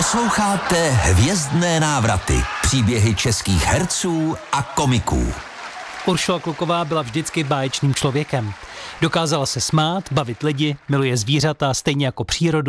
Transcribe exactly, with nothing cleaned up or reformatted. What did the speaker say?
Posloucháte Hvězdné návraty. Příběhy českých herců a komiků. Uršula Kluková byla vždycky báječným člověkem. Dokázala se smát, bavit lidi, miluje zvířata, stejně jako přírodu.